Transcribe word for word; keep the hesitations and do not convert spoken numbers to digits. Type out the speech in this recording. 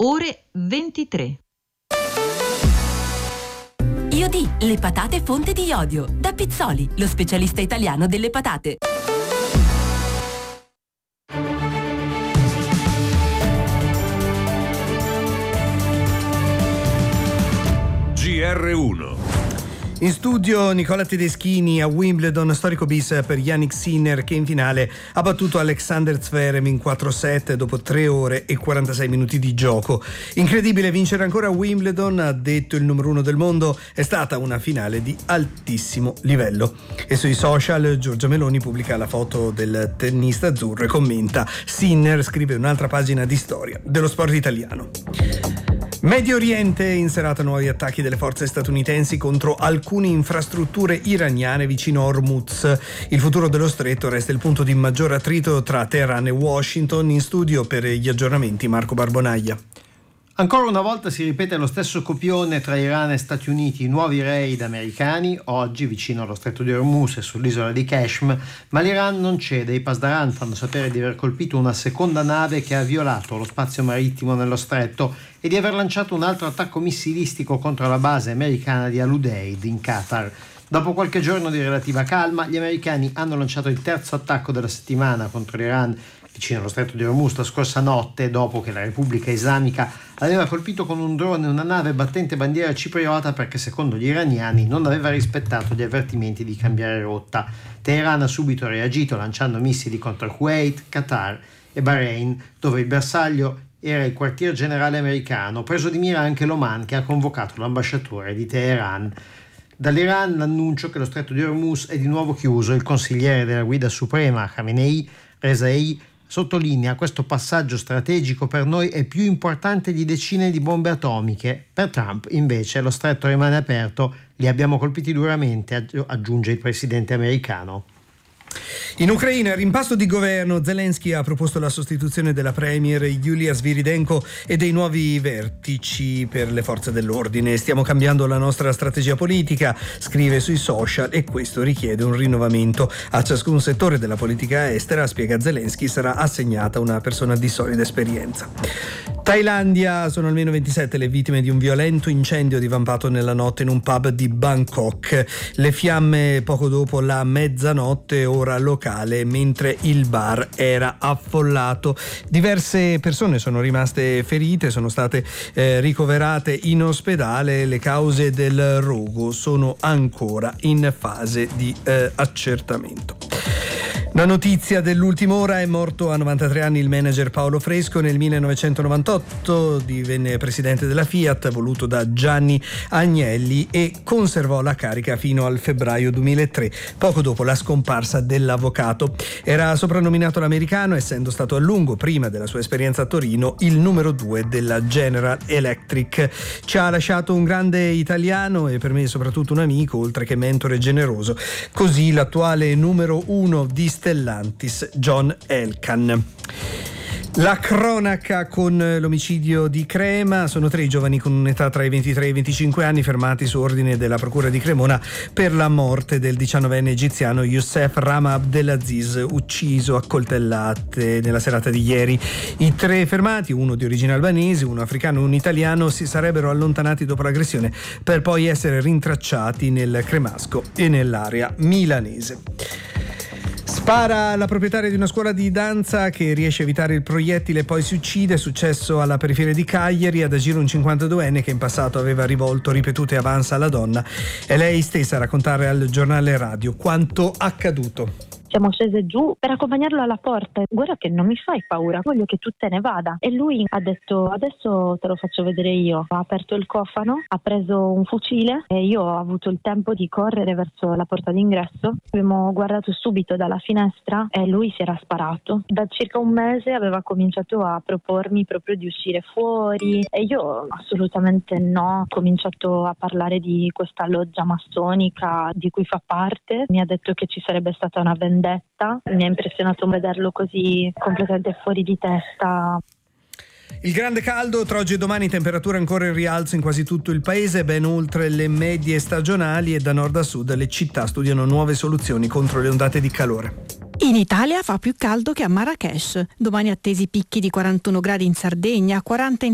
ore ventitré. I O D, le patate fonte di iodio. Da Pizzoli, lo specialista italiano delle patate. G R uno. In studio Nicola Tedeschini a Wimbledon, storico bis per Jannik Sinner che in finale ha battuto Alexander Zverev in quattro set dopo tre ore e quarantasei minuti di gioco. Incredibile vincere ancora a Wimbledon, ha detto il numero uno del mondo, è stata una finale di altissimo livello. E sui social Giorgia Meloni pubblica la foto del tennista azzurro e commenta: Sinner scrive un'altra pagina di storia dello sport italiano. Medio Oriente, in serata nuovi attacchi delle forze statunitensi contro alcune infrastrutture iraniane vicino a Hormuz. Il futuro dello stretto resta il punto di maggior attrito tra Teheran e Washington. In studio per gli aggiornamenti Marco Barbonaglia. Ancora una volta si ripete lo stesso copione tra Iran e Stati Uniti, nuovi raid americani, oggi vicino allo stretto di Hormuz e sull'isola di Kashmir, ma l'Iran non cede. I Pasdaran fanno sapere di aver colpito una seconda nave che ha violato lo spazio marittimo nello stretto e di aver lanciato un altro attacco missilistico contro la base americana di Al-Udeid in Qatar. Dopo qualche giorno di relativa calma, gli americani hanno lanciato il terzo attacco della settimana contro l'Iran vicino allo stretto di Hormuz la scorsa notte, dopo che la Repubblica Islamica aveva colpito con un drone una nave battente bandiera cipriota perché secondo gli iraniani non aveva rispettato gli avvertimenti di cambiare rotta. Teheran ha subito reagito lanciando missili contro Kuwait, Qatar e Bahrain, dove il bersaglio era il quartier generale americano, preso di mira anche l'Oman che ha convocato l'ambasciatore di Teheran. Dall'Iran l'annuncio che lo stretto di Hormuz è di nuovo chiuso. Il consigliere della guida suprema Khamenei, Rezaei, sottolinea: questo passaggio strategico per noi è più importante di decine di bombe atomiche. Per Trump invece lo stretto rimane aperto, li abbiamo colpiti duramente, aggiunge il presidente americano. In Ucraina, rimpasto di governo, Zelensky ha proposto la sostituzione della premier Yulia Sviridenko e dei nuovi vertici per le forze dell'ordine. Stiamo cambiando la nostra strategia politica, scrive sui social, e questo richiede un rinnovamento. A ciascun settore della politica estera, spiega Zelensky, sarà assegnata una persona di solida esperienza. Thailandia, sono almeno ventisette le vittime di un violento incendio divampato nella notte in un pub di Bangkok. Le fiamme poco dopo la mezzanotte, ora locale, mentre il bar era affollato. Diverse persone sono rimaste ferite, sono state eh, ricoverate in ospedale. Le cause del rogo sono ancora in fase di eh, accertamento. La notizia dell'ultima ora: è morto a novantatré anni il manager Paolo Fresco. Nel millenovecentonovantotto divenne presidente della Fiat, voluto da Gianni Agnelli, e conservò la carica fino al febbraio duemilatré, poco dopo la scomparsa dell'avvocato. Era soprannominato l'americano, essendo stato a lungo, prima della sua esperienza a Torino, il numero due della General Electric. Ci ha lasciato un grande italiano e per me soprattutto un amico, oltre che mentore generoso. Così l'attuale numero uno di Stellantis, John Elkann. La cronaca con l'omicidio di Crema: sono tre i giovani con un'età tra i ventitré e i venticinque anni fermati su ordine della procura di Cremona per la morte del diciannovenne egiziano Youssef Rama Abdelaziz, ucciso a coltellate nella serata di ieri. I tre fermati, uno di origine albanese, uno africano e un italiano, si sarebbero allontanati dopo l'aggressione per poi essere rintracciati nel cremasco e nell'area milanese. Spara la proprietaria di una scuola di danza che riesce a evitare il proiettile e poi si uccide. È successo alla periferia di Cagliari. Ad agire un cinquantaduenne che in passato aveva rivolto ripetute avance alla donna. È lei stessa a raccontare al giornale radio quanto accaduto. Siamo scese giù per accompagnarlo alla porta. Guarda che non mi fai paura, voglio che tu te ne vada. E lui ha detto: adesso te lo faccio vedere io. Ha aperto il cofano, ha preso un fucile e io ho avuto il tempo di correre verso la porta d'ingresso. Abbiamo guardato subito dalla finestra e lui si era sparato. Da circa un mese aveva cominciato a propormi proprio di uscire fuori e io assolutamente no. Ho cominciato a parlare di questa loggia massonica di cui fa parte. Mi ha detto che ci sarebbe stata una vendetta. Mi ha impressionato vederlo così completamente fuori di testa. Il grande caldo tra oggi e domani, temperatura ancora in rialzo in quasi tutto il paese, ben oltre le medie stagionali, e da nord a sud le città studiano nuove soluzioni contro le ondate di calore. In Italia fa più caldo che a Marrakech. Domani attesi picchi di quarantuno gradi in Sardegna, quaranta in